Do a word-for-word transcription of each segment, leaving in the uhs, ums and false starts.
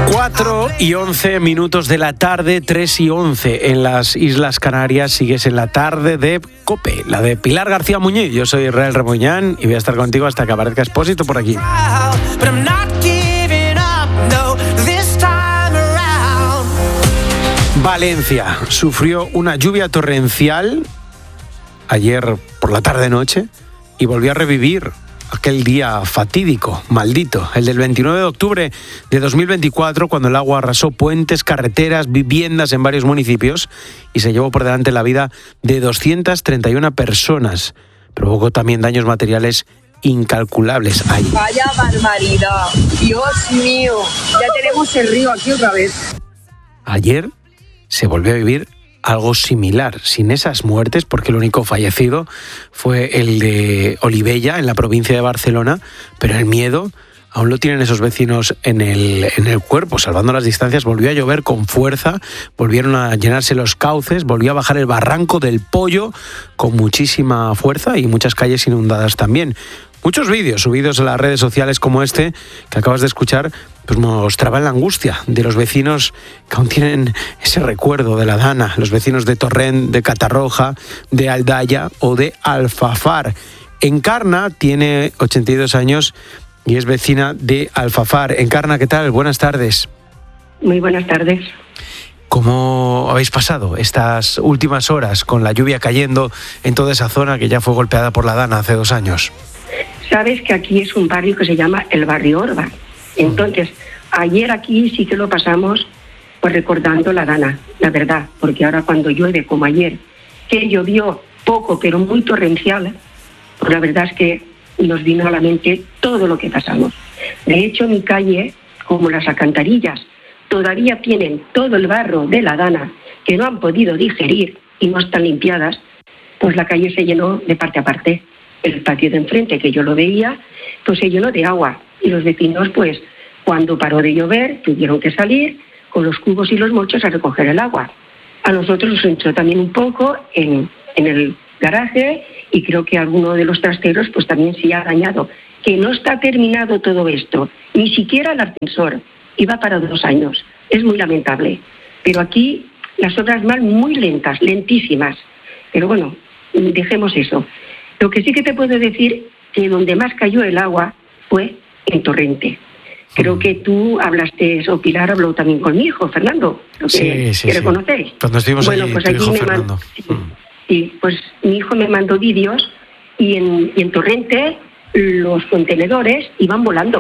cuatro y once minutos de la tarde, tres y once en las Islas Canarias. Sigues en la tarde de COPE, la de Pilar García Muñiz. Yo soy Israel Remoñán y voy a estar contigo hasta que aparezca Expósito por aquí. Valencia sufrió una lluvia torrencial ayer por la tarde-noche y volvió a revivir aquel día fatídico, maldito, el del veintinueve de octubre de dos mil veinticuatro, cuando el agua arrasó puentes, carreteras, viviendas en varios municipios y se llevó por delante la vida de doscientas treinta y una personas. Provocó también daños materiales incalculables. Ahí. Vaya barbaridad, Dios mío, ya tenemos el río aquí otra vez. Ayer se volvió a vivir algo similar, sin esas muertes, porque el único fallecido fue el de Olivella, en la provincia de Barcelona, pero el miedo aún lo tienen esos vecinos en el, en el cuerpo. Salvando las distancias, volvió a llover con fuerza, volvieron a llenarse los cauces, volvió a bajar el barranco del Pollo con muchísima fuerza y muchas calles inundadas también. Muchos vídeos subidos a las redes sociales como este que acabas de escuchar pues mostraban la angustia de los vecinos que aún tienen ese recuerdo de la Dana, los vecinos de Torrent, de Catarroja, de Aldaya o de Alfafar. Encarna tiene ochenta y dos años y es vecina de Alfafar. Encarna, ¿qué tal? Buenas tardes. Muy buenas tardes. ¿Cómo habéis pasado estas últimas horas con la lluvia cayendo en toda esa zona que ya fue golpeada por la Dana hace dos años? Sabes que aquí es un barrio que se llama el barrio Orba. Entonces, ayer aquí sí que lo pasamos pues recordando la Dana, la verdad, porque ahora cuando llueve como ayer, que llovió poco pero muy torrencial, pues la verdad es que nos vino a la mente todo lo que pasamos. De hecho, mi calle, como las alcantarillas, todavía tienen todo el barro de la Dana que no han podido digerir y no están limpiadas, pues la calle se llenó de parte a parte. El patio de enfrente, que yo lo veía, pues se llenó de agua. Y los vecinos, pues, cuando paró de llover, tuvieron que salir con los cubos y los mochos a recoger el agua. A nosotros nos entró también un poco en, en el garaje y creo que alguno de los trasteros, pues también se ha dañado. Que no está terminado todo esto. Ni siquiera el ascensor. Iba para dos años. Es muy lamentable. Pero aquí las obras van muy lentas, lentísimas. Pero bueno, dejemos eso. Lo que sí que te puedo decir que donde más cayó el agua fue en Torrente. Creo que tú hablaste, o Pilar habló también con mi hijo, Fernando, lo que, sí, sí, que sí. reconocéis. Cuando estuvimos bueno, allí, pues tu allí hijo me Fernando. Mandó, sí, sí, pues mi hijo me mandó vídeos y en, y en Torrente los contenedores iban volando.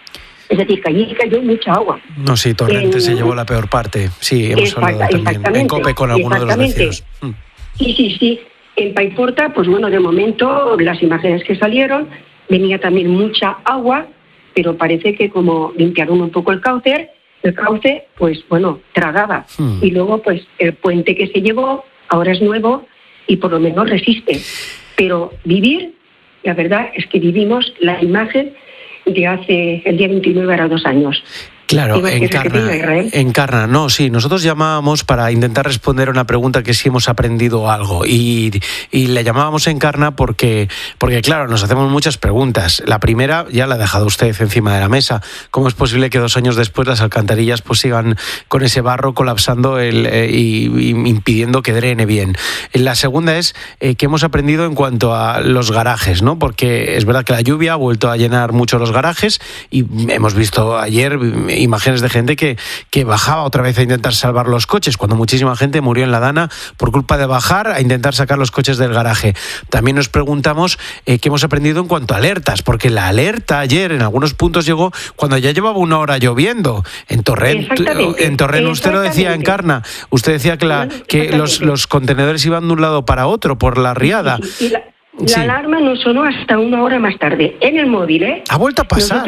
Es decir, que allí cayó mucha agua. No, sí, Torrente en, se llevó la peor parte. Sí, hemos exacta, hablado también en COPE con algunos de los vecinos. Sí, sí, sí. En Paiporta, pues bueno, de momento las imágenes que salieron, venía también mucha agua, pero parece que como limpiaron un poco el cauce, el cauce, pues bueno, tragaba. Hmm. Y luego, pues el puente que se llevó, ahora es nuevo y por lo menos resiste. Pero vivir, la verdad es que vivimos la imagen de hace, el día veintinueve, era dos años. Claro, Encarna, Encarna, no, sí, nosotros llamábamos para intentar responder a una pregunta que sí hemos aprendido algo y, y le llamábamos Encarna porque, porque, claro, nos hacemos muchas preguntas. La primera ya la ha dejado usted encima de la mesa. ¿Cómo es posible que dos años después las alcantarillas pues sigan con ese barro colapsando el, eh, y, y impidiendo que drene bien? La segunda es eh, que hemos aprendido en cuanto a los garajes, ¿no? Porque es verdad que la lluvia ha vuelto a llenar mucho los garajes y hemos visto ayer imágenes de gente que, que bajaba otra vez a intentar salvar los coches, cuando muchísima gente murió en la Dana por culpa de bajar a intentar sacar los coches del garaje. También nos preguntamos eh, qué hemos aprendido en cuanto a alertas, porque la alerta ayer en algunos puntos llegó cuando ya llevaba una hora lloviendo. En Torrent, en Torrent usted lo decía, Encarna, usted decía que, la, que los, los contenedores iban de un lado para otro por la riada. Sí, sí, sí. La, la sí. alarma no sonó hasta una hora más tarde en el móvil, ¿eh? Ha vuelto a pasar.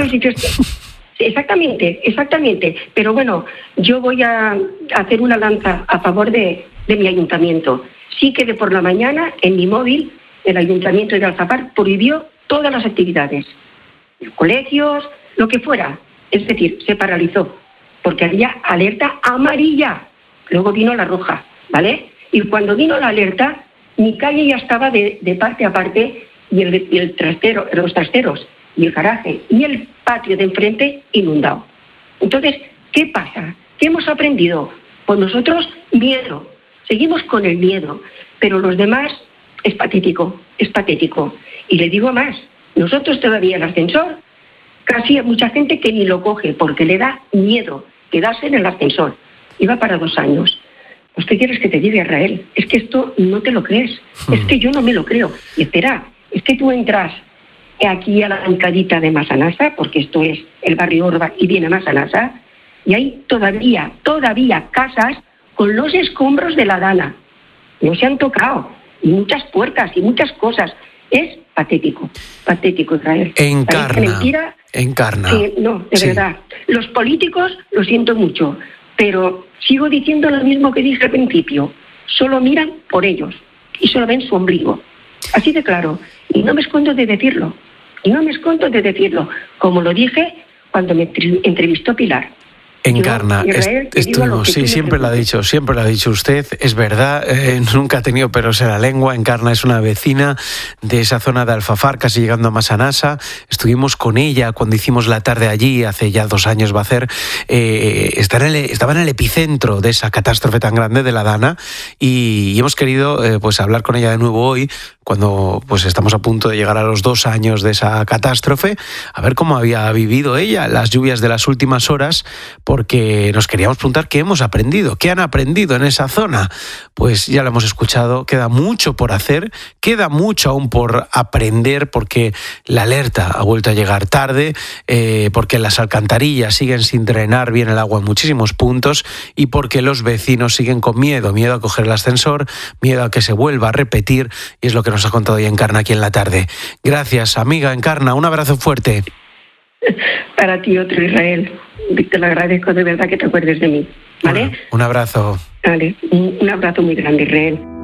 Exactamente, exactamente. Pero bueno, yo voy a hacer una lanza a favor de, de mi ayuntamiento. Sí que de por la mañana, en mi móvil, el ayuntamiento de Alfafar prohibió todas las actividades. Colegios, lo que fuera. Es decir, se paralizó. Porque había alerta amarilla. Luego vino la roja, ¿vale? Y cuando vino la alerta, mi calle ya estaba de, de parte a parte y el, y el trastero, los trasteros y el garaje y el patio de enfrente inundado. Entonces, ¿Qué pasa? ¿Qué hemos aprendido? Pues nosotros, miedo. Seguimos con el miedo. Pero los demás, es patético, es patético. Y le digo más, nosotros todavía el ascensor, casi hay mucha gente que ni lo coge porque le da miedo quedarse en el ascensor. Iba para dos años. Pues, ¿qué quieres que te diga, Israel? Es que esto no te lo crees. Hmm. Es que yo no me lo creo. Y espera, es que tú entras aquí a la bancadita de Massanassa, porque esto es el barrio Orba y viene Massanassa, y hay todavía, todavía casas con los escombros de la Dana. No se han tocado. Y muchas puertas y muchas cosas. Es patético, patético, Israel. Encarna, mentira, encarna. Que, no, de sí. verdad. Los políticos, lo siento mucho, pero sigo diciendo lo mismo que dije al principio. Solo miran por ellos y solo ven su ombligo. Así de claro. Y no me escondo de decirlo. Y no me escondo de decirlo. Como lo dije cuando me entrevistó Pilar. Encarna, Yo, Israel, estuvimos, sí, siempre lo ha dicho, siempre lo ha dicho usted, es verdad, eh, nunca ha tenido pelos en la lengua. Encarna es una vecina de esa zona de Alfafar, casi llegando a Massanassa. Estuvimos con ella cuando hicimos la tarde allí, hace ya dos años va a hacer, eh, estaba, en el, estaba en el epicentro de esa catástrofe tan grande de la Dana y, y hemos querido eh, pues hablar con ella de nuevo hoy, cuando pues estamos a punto de llegar a los dos años de esa catástrofe, a ver cómo había vivido ella las lluvias de las últimas horas, porque nos queríamos preguntar qué hemos aprendido, qué han aprendido en esa zona. Pues ya lo hemos escuchado, queda mucho por hacer, queda mucho aún por aprender, porque la alerta ha vuelto a llegar tarde, eh, porque las alcantarillas siguen sin drenar bien el agua en muchísimos puntos y porque los vecinos siguen con miedo, miedo a coger el ascensor, miedo a que se vuelva a repetir, y es lo que nos ha contado ya Encarna aquí en la tarde. Gracias, amiga Encarna, un abrazo fuerte. Para ti otro, Israel. Te lo agradezco de verdad que te acuerdes de mí, ¿vale? Bueno, un abrazo. Vale, un abrazo muy grande, Israel.